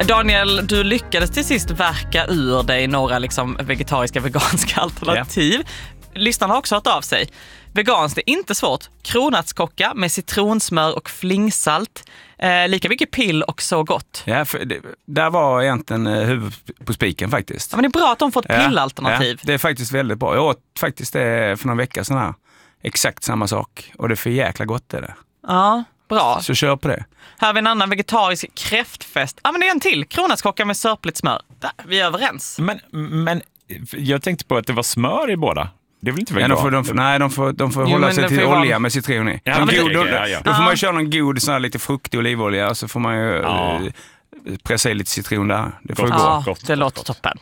Daniel, du lyckades till sist verka ur dig några liksom vegetariska, veganska alternativ. Yeah. Lyssnarna har också hört av sig. Veganskt är inte svårt. Kronärtskocka med citronsmör och flingsalt. Lika mycket pill och så gott. Ja, för där var egentligen huvud på spiken faktiskt. Ja, men det är bra att de fått pillalternativ. Ja, det är faktiskt väldigt bra. Jag åt faktiskt det för några veckor sedan här. Exakt samma sak. Och det är för jäkla gott är det. Ja, bra. Så kör på det. Här har vi en annan vegetarisk kräftfest. Ja, men det är en till. Kronärtskocka med sörpligt smör. Där, vi är överens. Men jag tänkte på att det var smör i båda. Det är väl inte vegan? Ja, de får hålla sig till olja med citron i. Ja, då får man köra någon god så här, lite fruktig olivolja och så får man ju pressa i lite citron där. Det får gott. Det låter toppen.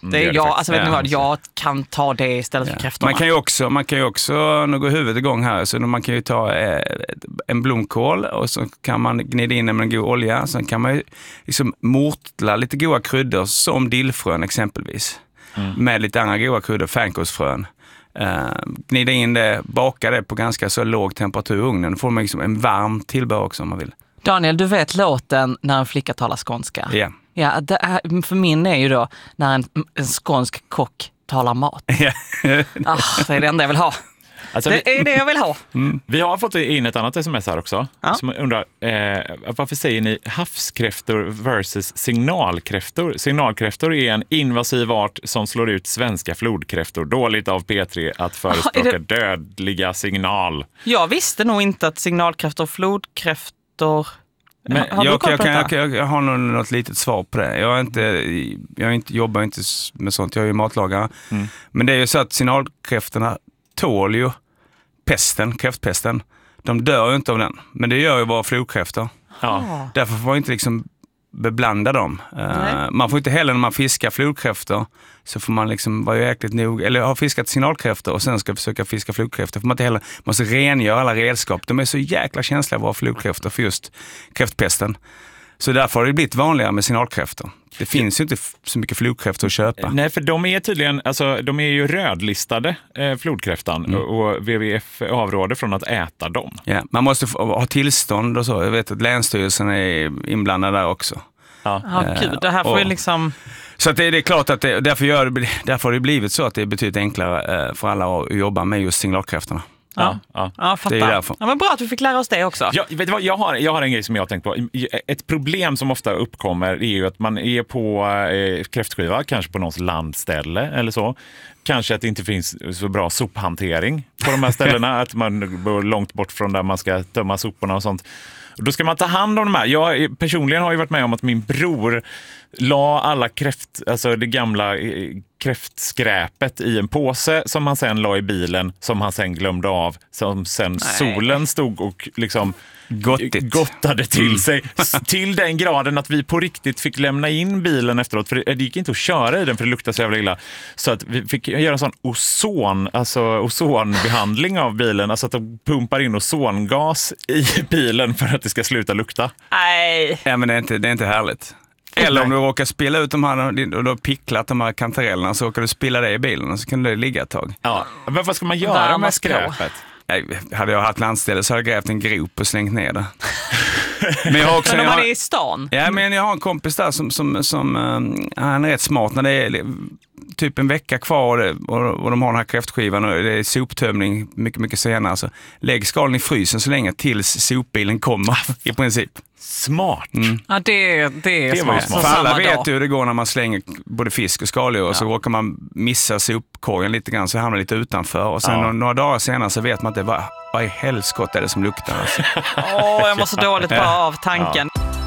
Jag kan ta det istället för kräftorna. Man kan ju också nu går huvudet igång här, så man kan ju ta en blomkål och så kan man gnida in med en god olja. Sen kan man ju liksom mortla lite goda kryddor som dillfrön exempelvis. Med lite andra goda kryddor, fänkålsfrön. Gnida in det, baka det på ganska så låg temperatur i ugnen. Då får man liksom en varm tillbehör också om man vill. Daniel, du vet låten När en flicka talar skånska? Yeah. Ja. För min är ju då När en skånsk kock talar mat. Yeah. Det är det enda jag vill ha. Alltså, det är det jag vill ha. Vi har fått in ett annat sms här också. Som undrar, varför säger ni havskräftor versus signalkräftor? Signalkräftor är en invasiv art som slår ut svenska flodkräftor. Dåligt av P3 att förespråka dödliga signal. Jag visste nog inte att signalkräftor och flodkräftor... Men jag har nog något litet svar på det. Jag jobbar inte med sånt, jag är ju matlagare. Men det är ju så att signalkräftorna tål ju kräftpesten. De dör ju inte av den. Men det gör ju bara flodkräftor. Därför får man inte liksom beblanda dem. Man får inte heller när man fiskar flodkräftor så får man liksom vara jäkligt nog, eller har fiskat signalkräftor och sen ska försöka fiska flodkräftor. För man inte heller måste rengöra alla redskap. De är så jäkla känsliga våra flodkräftor för just kräftpesten. Så därför har det blivit vanligare med signalkräftor. Det finns ju inte så mycket flodkräftor att köpa. Nej, för de är tydligen, de är ju rödlistade, flodkräftan, och WWF avråder från att äta dem. Ja, man måste ha tillstånd och så. Jag vet att Länsstyrelsen är inblandad där också. Gud, det här får ju liksom... Så att det är klart att därför har det blivit så att det är betydligt enklare för alla att jobba med just signalkräftorna. Fattar. Det är därför. Ja, men bra att vi fick lära oss det också. Vet du vad, jag har en grej som jag har tänkt på. Ett problem som ofta uppkommer är ju att man är på kräftskiva, kanske på någons landställe eller så. Kanske att det inte finns så bra sophantering på de här ställena. Att man bor långt bort från där man ska tömma soporna och sånt. Och då ska man ta hand om de här. Jag personligen har ju varit med om att min bror la alla det gamla kräftskräpet i en påse som han sen la i bilen, som han sen glömde av, som sen solen stod och liksom gottade till sig till den graden att vi på riktigt fick lämna in bilen efteråt, för det gick inte att köra i den för det luktade så jävla illa, så att vi fick göra en sån ozonbehandling av bilen, alltså att de pumpar in ozongas i bilen för att det ska sluta lukta. Ja, men det är inte härligt. Eller om du råkar spilla ut de här och du har picklat de här kantarellerna, så råkar du spilla det i bilen och så kan det ligga ett tag. Ja, men vad ska man göra med skräpet? Hade jag haft landställe så hade jag grävt en grop och slängt ner det. Men jag har också... Men var det i stan? Ja, men jag har en kompis där som han är rätt smart när det är typ en vecka kvar och de har den här kräftskivan och det är soptömning mycket senare, så lägg skalen i frysen så länge tills sopbilen kommer i princip. Smart. Ja, det är smart. För alla vet ju hur det går när man slänger både fisk och skaldjur och så råkar man missa sopkorgen lite grann så hamnar lite utanför och sen några dagar senare så vet man att det vad i helskott är det som luktar. Alltså. Jag mår så dåligt bara av tanken.